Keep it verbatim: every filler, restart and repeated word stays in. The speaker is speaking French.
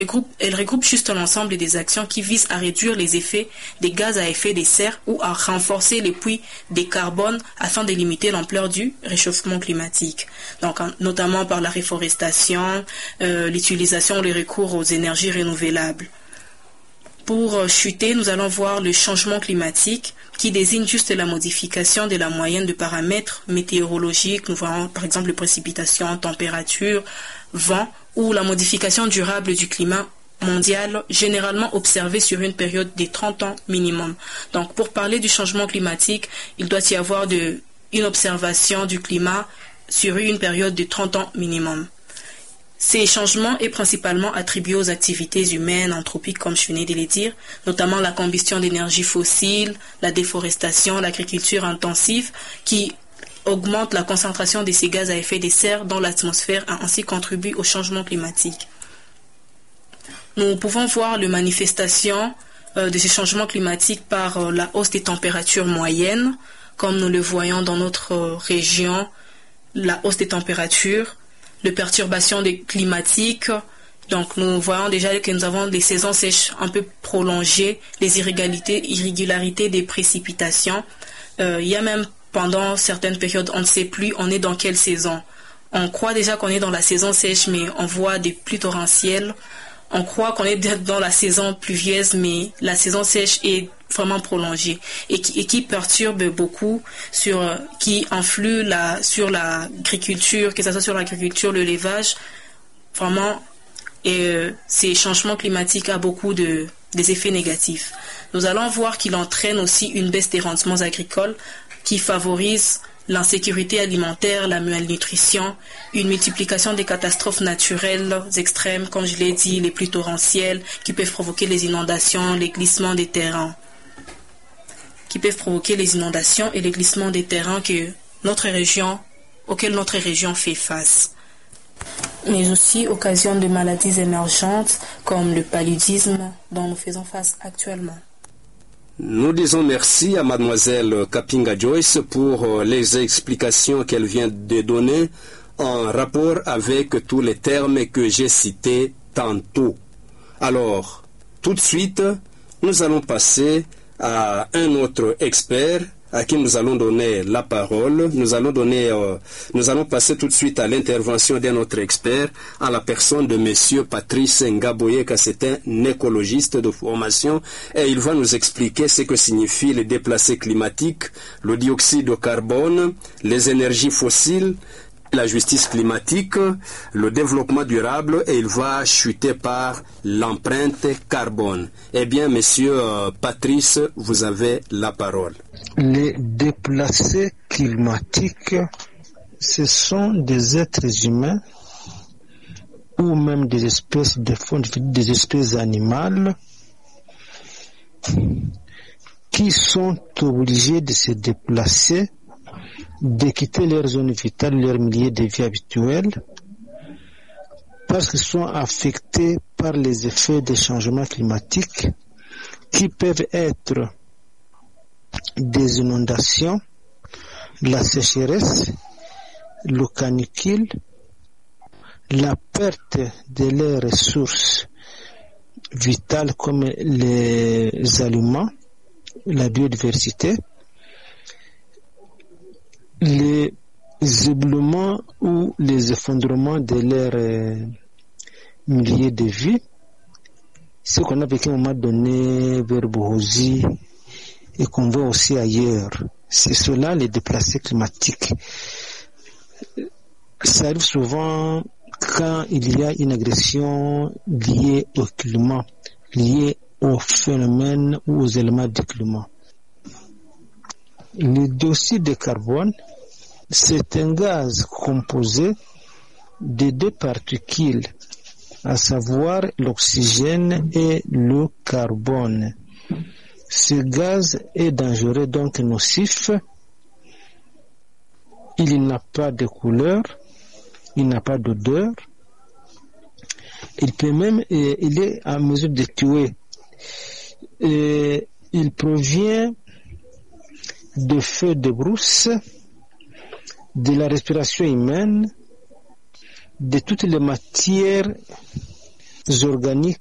regroupe, elle regroupe juste l'ensemble des actions qui visent à réduire les effets des gaz à effet de serre ou à renforcer les puits de carbone afin de limiter l'ampleur du réchauffement climatique. Donc, notamment par la réforestation, euh, l'utilisation ou le recours aux énergies renouvelables. Pour chuter, nous allons voir le changement climatique qui désigne juste la modification de la moyenne de paramètres météorologiques. Nous voyons par exemple les précipitations, température, vent ou la modification durable du climat mondial généralement observée sur une période de trente ans minimum. Donc pour parler du changement climatique, il doit y avoir de, une observation du climat sur une période de trente ans minimum. Ces changements est principalement attribué aux activités humaines, anthropiques, comme je venais de le dire, notamment la combustion d'énergie fossile, la déforestation, l'agriculture intensive, qui augmente la concentration de ces gaz à effet de serre dans l'atmosphère et ainsi contribue au changement climatique. Nous pouvons voir les manifestations euh, de ces changements climatiques par euh, la hausse des températures moyennes, comme nous le voyons dans notre euh, région, la hausse des températures, les perturbations climatiques. Donc nous voyons déjà que nous avons des saisons sèches un peu prolongées, les irrégularités, irrégularités des précipitations. Euh, il y a même pendant certaines périodes, on ne sait plus on est dans quelle saison. On croit déjà qu'on est dans la saison sèche, mais on voit des pluies torrentielles. On croit qu'on est dans la saison pluvieuse, mais la saison sèche est vraiment prolongée et qui, et qui perturbe beaucoup, sur, qui influe la, sur l'agriculture, que ce soit sur l'agriculture, le levage. Vraiment, et, euh, ces changements climatiques ont beaucoup de, des effets négatifs. Nous allons voir qu'il entraîne aussi une baisse des rendements agricoles qui favorise l'insécurité alimentaire, la malnutrition, une multiplication des catastrophes naturelles extrêmes, comme je l'ai dit, les pluies torrentielles, qui peuvent provoquer les inondations, les glissements des terrains, qui peuvent provoquer les inondations et les glissements des terrains que notre région, auxquels notre région fait face. Mais aussi occasion de maladies émergentes comme le paludisme dont nous faisons face actuellement. Nous disons merci à mademoiselle Kapinga Joyce pour les explications qu'elle vient de donner en rapport avec tous les termes que j'ai cités tantôt. Alors, tout de suite, nous allons passer à un autre expert à qui nous allons donner la parole. Nous allons donner, euh, nous allons passer tout de suite à l'intervention d'un autre expert, en la personne de Monsieur Patrice Ngaboyeka. C'est un écologiste de formation et il va nous expliquer ce que signifient les déplacés climatiques, le dioxyde de carbone, les énergies fossiles, la justice climatique, le développement durable, et il va chuter par l'empreinte carbone. Eh bien, monsieur euh, Patrice, vous avez la parole. Les déplacés climatiques, ce sont des êtres humains ou même des espèces de faune, des espèces animales qui sont obligés de se déplacer, de quitter leur zone vitale, leur milieu de vie habituel, parce qu'ils sont affectés par les effets des changements climatiques qui peuvent être des inondations, la sécheresse, le canicule, la perte de leurs ressources vitales comme les aliments, la biodiversité, les éboulements ou les effondrements de leur euh, milieu de vie, ce qu'on a vécu à un moment donné vers Bohosi et qu'on voit aussi ailleurs. C'est cela les déplacés climatiques. Ça arrive souvent quand il y a une agression liée au climat, liée au phénomène ou aux éléments du climat. Le dioxyde de carbone, c'est un gaz composé de deux particules, à savoir l'oxygène et le carbone. Ce gaz est dangereux, donc nocif. Il n'a pas de couleur, il n'a pas d'odeur. Il peut même, il est à mesure de tuer. Et il provient de feux de brousse, de la respiration humaine, de toutes les matières organiques